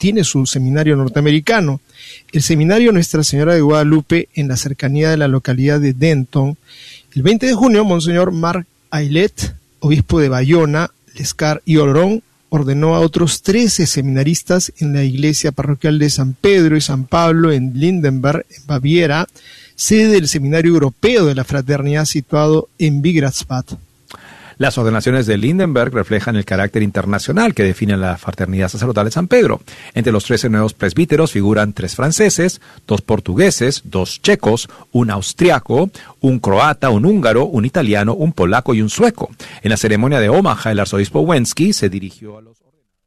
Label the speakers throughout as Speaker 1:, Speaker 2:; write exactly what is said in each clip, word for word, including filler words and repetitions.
Speaker 1: tiene su seminario norteamericano. El seminario Nuestra Señora de Guadalupe, en la cercanía de la localidad de Denton. El veinte de junio, Monseñor Marc Aillet, obispo de Bayona, Lescar y Olorón, ordenó a otros trece seminaristas en la iglesia parroquial de San Pedro y San Pablo en Lindenberg, en Baviera, sede del Seminario Europeo de la Fraternidad situado en Wigratzbad.
Speaker 2: Las ordenaciones de Lindenberg reflejan el carácter internacional que define la Fraternidad Sacerdotal de San Pedro. Entre los trece nuevos presbíteros figuran tres franceses, dos portugueses, dos checos, un austriaco, un croata, un húngaro, un italiano, un polaco y un sueco. En la ceremonia de Omaha, el arzobispo Wensky se dirigió a los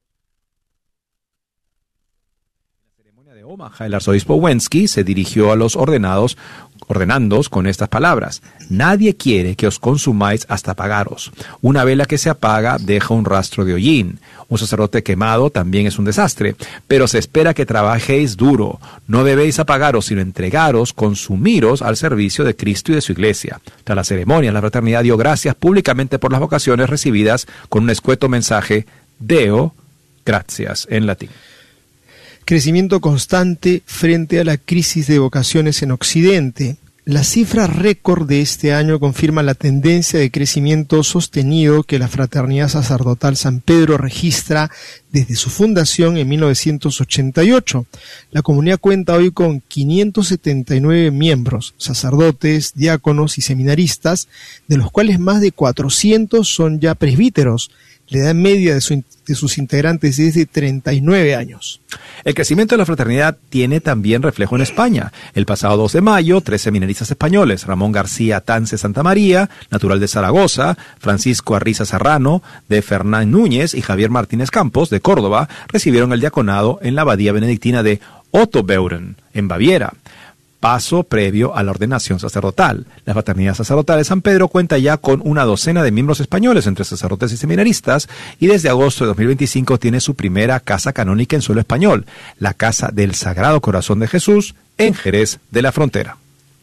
Speaker 2: Omaha, el arzobispo Wensky se dirigió a los ordenados, ordenandos con estas palabras: nadie quiere que os consumáis hasta apagaros. Una vela que se apaga deja un rastro de hollín. Un sacerdote quemado también es un desastre, pero se espera que trabajéis duro. No debéis apagaros, sino entregaros, consumiros al servicio de Cristo y de su iglesia. Tras la ceremonia, la fraternidad dio gracias públicamente por las vocaciones recibidas con un escueto mensaje: Deo gratias, en latín.
Speaker 1: Crecimiento constante frente a la crisis de vocaciones en Occidente. La cifra récord de este año confirma la tendencia de crecimiento sostenido que la Fraternidad Sacerdotal San Pedro registra desde su fundación en mil novecientos ochenta y ocho. La comunidad cuenta hoy con quinientos setenta y nueve miembros, sacerdotes, diáconos y seminaristas, de los cuales más de cuatrocientos son ya presbíteros. La edad media de, su, de sus integrantes es de treinta y nueve años.
Speaker 2: El crecimiento de la fraternidad tiene también reflejo en España. El pasado dos de mayo, tres seminaristas españoles, Ramón García Tance Santamaría, natural de Zaragoza, Francisco Arriza Serrano, de Fernán Núñez, y Javier Martínez Campos, de Córdoba, recibieron el diaconado en la abadía benedictina de Ottobeuren, en Baviera. Paso previo a la ordenación sacerdotal. La Fraternidad Sacerdotal de San Pedro cuenta ya con una docena de miembros españoles entre sacerdotes y seminaristas, y desde agosto de dos mil veinticinco tiene su primera casa canónica en suelo español, la Casa del Sagrado Corazón de Jesús, en Jerez de la Frontera.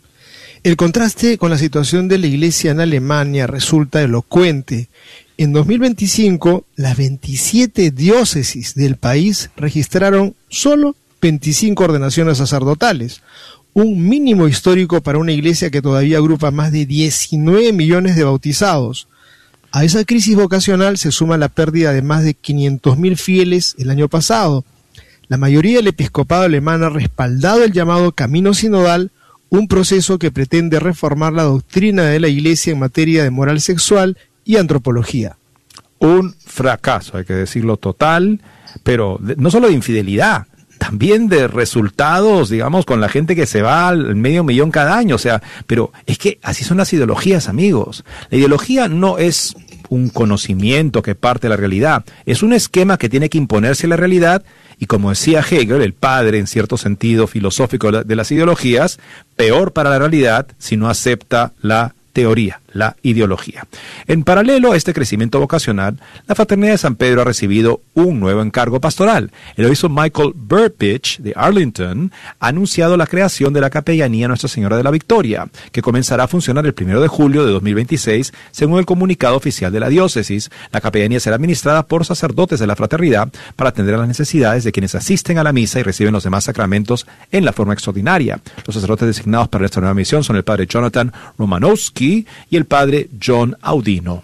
Speaker 1: El contraste con la situación de la Iglesia en Alemania resulta elocuente. En dos mil veinticinco, las veintisiete diócesis del país registraron solo veinticinco ordenaciones sacerdotales, un mínimo histórico para una iglesia que todavía agrupa más de diecinueve millones de bautizados. A esa crisis vocacional se suma la pérdida de más de quinientos mil fieles el año pasado. La mayoría del episcopado alemán ha respaldado el llamado Camino Sinodal, un proceso que pretende reformar la doctrina de la iglesia en materia de moral sexual y antropología.
Speaker 2: Un fracaso, hay que decirlo, total, pero no solo de infidelidad, también de resultados, digamos, con la gente que se va al medio millón cada año. O sea, pero es que así son las ideologías, amigos. La ideología no es un conocimiento que parte de la realidad, es un esquema que tiene que imponerse a la realidad, y como decía Hegel, el padre en cierto sentido filosófico de las ideologías, peor para la realidad si no acepta la teoría, la ideología. En paralelo a este crecimiento vocacional, la Fraternidad de San Pedro ha recibido un nuevo encargo pastoral. El obispo Michael Burpich de Arlington ha anunciado la creación de la Capellanía Nuestra Señora de la Victoria, que comenzará a funcionar el primero de julio de dos mil veintiséis, según el comunicado oficial de la diócesis. La capellanía será administrada por sacerdotes de la fraternidad para atender a las necesidades de quienes asisten a la misa y reciben los demás sacramentos en la forma extraordinaria. Los sacerdotes designados para esta nueva misión son el padre Jonathan Romanowski y el padre John Audino.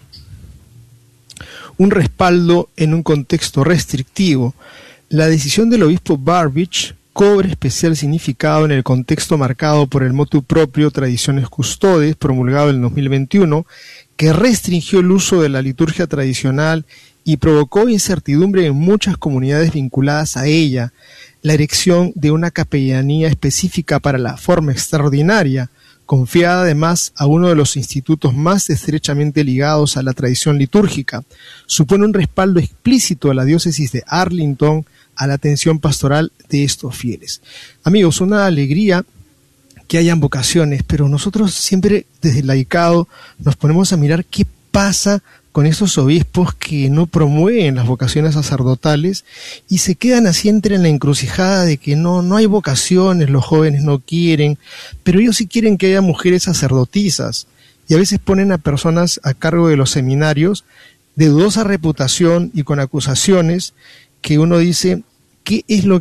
Speaker 1: Un respaldo en un contexto restrictivo. La decisión del obispo Burbidge cobra especial significado en el contexto marcado por el motu propio Traditiones Custodes, promulgado en dos mil veintiuno, que restringió el uso de la liturgia tradicional y provocó incertidumbre en muchas comunidades vinculadas a ella. La erección de una capellanía específica para la forma extraordinaria, confiada además a uno de los institutos más estrechamente ligados a la tradición litúrgica, supone un respaldo explícito a la diócesis de Arlington a la atención pastoral de estos fieles. Amigos, una alegría que hayan vocaciones, pero nosotros siempre desde el laicado nos ponemos a mirar qué pasa con estos obispos que no promueven las vocaciones sacerdotales y se quedan así entre en la encrucijada de que no, no hay vocaciones, los jóvenes no quieren, pero ellos sí quieren que haya mujeres sacerdotisas, y a veces ponen a personas a cargo de los seminarios de dudosa reputación y con acusaciones que uno dice, ¿qué es lo